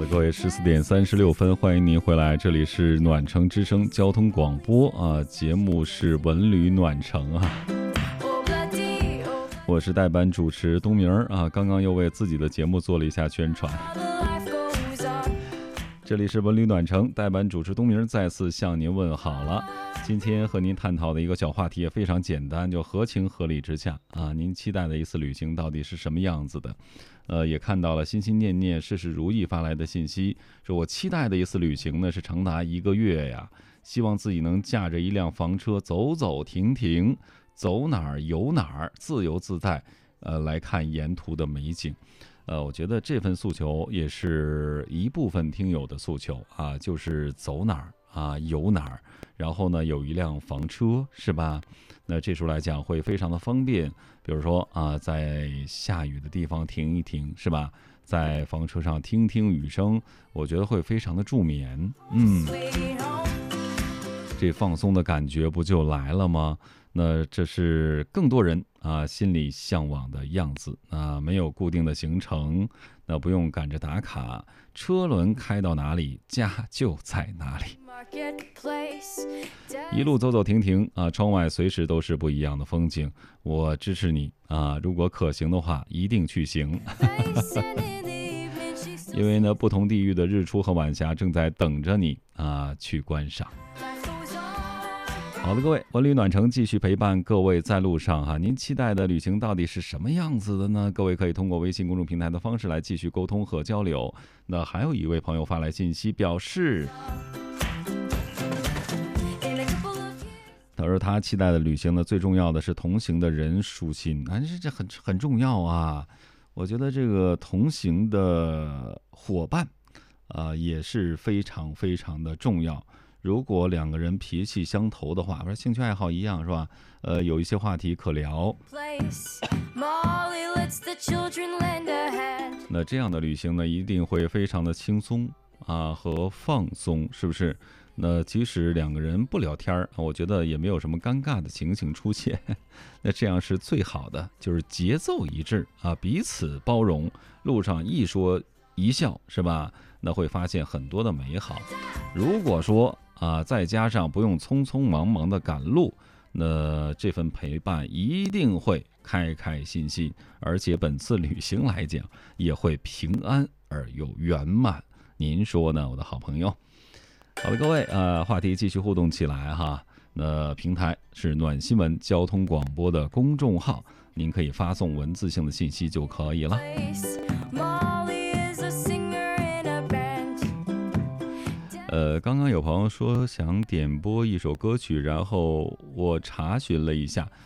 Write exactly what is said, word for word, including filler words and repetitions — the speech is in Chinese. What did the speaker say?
的，各位十四点三十六分，欢迎您回来，这里是暖城之声交通广播啊，节目是文旅暖城啊，我是代班主持东明啊，刚刚又为自己的节目做了一下宣传。这里是文旅暖城，代班主持东明再次向您问好了。今天和您探讨的一个小话题也非常简单，就合情合理之下啊，您期待的一次旅行到底是什么样子的？呃，也看到了心心念念、事事如意发来的信息，说我期待的一次旅行呢是长达一个月呀，希望自己能驾着一辆房车走走停停，走哪儿游哪儿，自由自在，呃，来看沿途的美景。呃，我觉得这份诉求也是一部分听友的诉求啊，就是走哪儿啊，游哪儿，然后呢有一辆房车，是吧？那这时候来讲会非常的方便，比如说啊，在下雨的地方停一停，是吧？在房车上听听雨声，我觉得会非常的助眠。嗯，这放松的感觉不就来了吗？那这是更多人啊心里向往的样子啊，没有固定的行程，那不用赶着打卡，车轮开到哪里，家就在哪里。一路走走停停啊，窗外随时都是不一样的风景。我支持你啊，如果可行的话，一定去行。因为呢，不同地域的日出和晚霞正在等着你啊去观赏。好的，各位，文旅暖城继续陪伴各位在路上哈。您期待的旅行到底是什么样子的呢？各位可以通过微信公众平台的方式来继续沟通和交流。那还有一位朋友发来信息表示，他说他期待的旅行呢，最重要的是同行的人舒心，但是这很很重要啊。我觉得这个同行的伙伴啊、呃、也是非常非常的重要。如果两个人脾气相投的话，不是兴趣爱好一样是吧？呃，有一些话题可聊，那这样的旅行呢，一定会非常的轻松啊和放松，是不是？那即使两个人不聊天，我觉得也没有什么尴尬的情形出现。那这样是最好的，就是节奏一致啊，彼此包容，路上一说一笑，是吧？那会发现很多的美好。如果说啊，再加上不用匆匆忙忙的赶路，那这份陪伴一定会开开心心，而且本次旅行来讲也会平安而又圆满。您说呢，我的好朋友？好的，各位，呃，话题继续互动起来哈。那平台是暖新闻交通广播的公众号，您可以发送文字性的信息就可以了。呃，刚刚有朋友说想点播一首歌曲，然后我查询了一下，